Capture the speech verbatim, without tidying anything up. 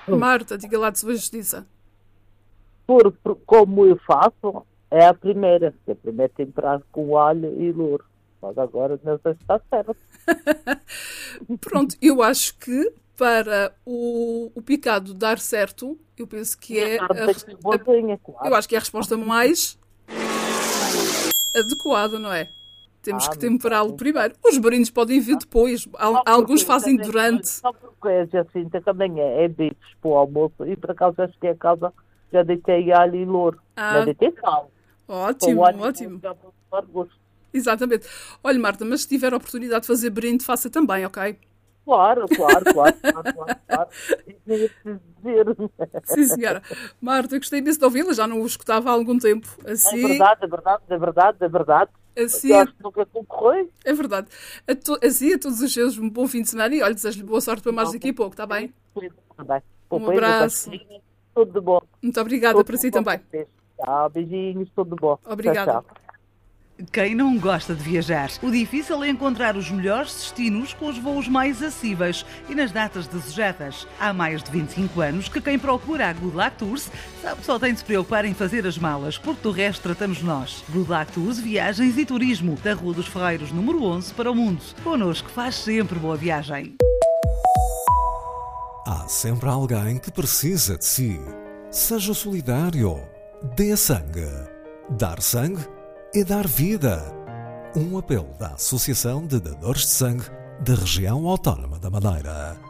Marta, diga lá de sua justiça. Por, por- como eu faço, é a primeira. A primeira temperada com alho e louro. Mas agora não sei se está certo. Pronto, eu acho que para o, o picado dar certo, eu penso que é A carne a, tem que ser boazinha, a- claro. eu acho que é a resposta mais adequada, não é? Temos Ah, que muito temperá-lo bem. primeiro. Os brindes podem vir depois. Al- Só Alguns porque fazem também- durante. Só porque a Jacinta também é, é bifes para o almoço e por acaso acho que é a casa já deitei alho e louro. Ah, Não deitei sal. Com ótimo, o alho e ótimo. louro já vou tomar gosto. Exatamente. Olha, Marta, mas se tiver a oportunidade de fazer brinde, faça também, ok? Claro, claro, claro, claro, claro, claro. Isso nem é preciso dizer. Sim, senhora. Marta, eu gostei imenso de ouvi-la, já não o escutava há algum tempo. É Assim, verdade, é verdade, é verdade, é verdade. assim, Eu acho que nunca concorrei. é verdade. A to- assim, a todos os seus, um bom fim de semana e olha, desejo-lhe boa sorte para mais daqui a pouco, está bem? Também. Um abraço. Tudo de bom. Muito obrigada Tudo para de si bom também. para vocês. Tchau, beijinhos, tudo de bom. Obrigada. Tchau, tchau. Quem não gosta de viajar? O difícil é encontrar os melhores destinos com os voos mais acessíveis e nas datas desejadas. Há mais de vinte e cinco anos que quem procura a Good Luck Tours sabe que só tem de se preocupar em fazer as malas, porque do resto tratamos nós. Good Luck Tours, viagens e turismo, da Rua dos Ferreiros, número onze, para o mundo. Connosco faz sempre boa viagem. Há sempre alguém que precisa de si. Seja solidário. Dê sangue. Dar sangue é dar vida. Um apelo da Associação de Dadores de Sangue da Região Autónoma da Madeira.